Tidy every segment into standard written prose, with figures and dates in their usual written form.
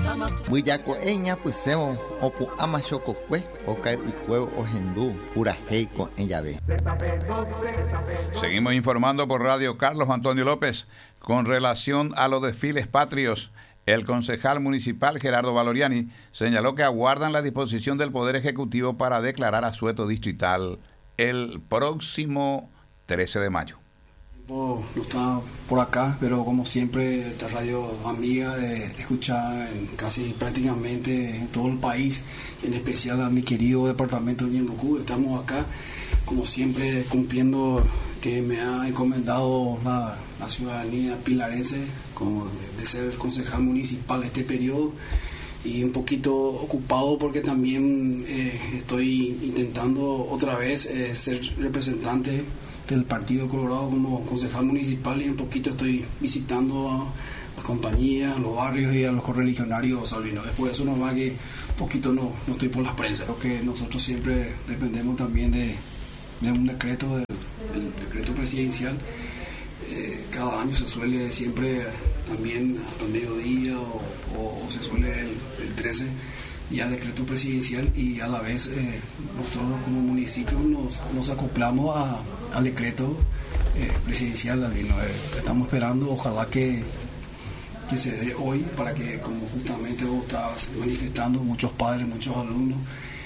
Buyaco eña pusemos opu amachococue ocae ucueo ogendú purajeico en llave. Seguimos informando por radio Carlos Antonio López con relación a los desfiles patrios. El concejal municipal Gerardo Valoriani señaló que aguardan la disposición del Poder Ejecutivo para declarar asueto distrital el próximo 13 de mayo. No está por acá, pero como siempre, esta radio amiga, escuchada casi prácticamente en todo el país, en especial a mi querido departamento de Ñembucú. Estamos acá, como siempre, cumpliendo que me ha encomendado la ciudadanía pilarense, como de ser concejal municipal este periodo, y un poquito ocupado porque también estoy intentando otra vez ser representante del Partido Colorado como concejal municipal, y un poquito estoy visitando a las compañías, a los barrios y a los correligionarios salvinos. Es por eso nomás que un poquito no estoy por las prensas. Creo que nosotros siempre dependemos también de un decreto, del decreto presidencial. Cada año se suele siempre también hasta el mediodía o se suele el 13 ya decreto presidencial, y a la vez nosotros como municipio nos acoplamos al decreto presidencial. Estamos esperando, ojalá que se dé hoy, para que, como justamente vos estabas manifestando, muchos padres, muchos alumnos,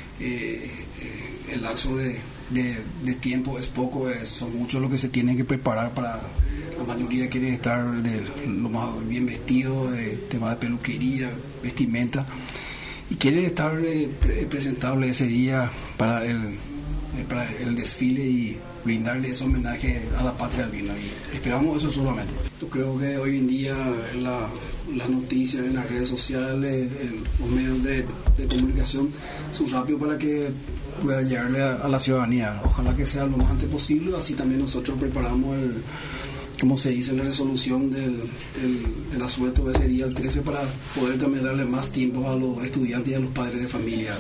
el lapso de tiempo es poco, son muchos los que se tienen que preparar. Para la mayoría quieren estar lo más bien vestido, tema de peluquería, vestimenta, y quieren estar presentable ese día para el desfile y brindarle ese homenaje a la patria del vino. Y esperamos eso solamente. Yo creo que hoy en día las noticias en las redes sociales, los medios de comunicación son rápidos para que pueda llegarle a la ciudadanía. Ojalá que sea lo más antes posible, así también nosotros preparamos como se dice, la resolución del asueto de ese día, el 13, para poder también darle más tiempo a los estudiantes y a los padres de familia.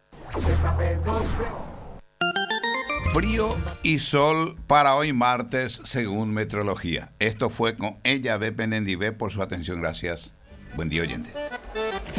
Frío y sol para hoy martes, según meteorología. Esto fue con Ella B. Penendivé. Por su atención, gracias. Buen día, oyente.